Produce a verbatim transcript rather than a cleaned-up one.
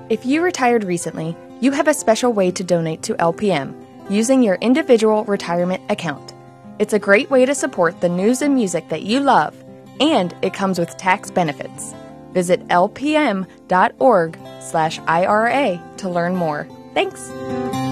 If you retired recently, you have a special way to donate to L P M using your individual retirement account. It's a great way to support the news and music that you love, and it comes with tax benefits. Visit lpm.org slash IRA to learn more. Thanks!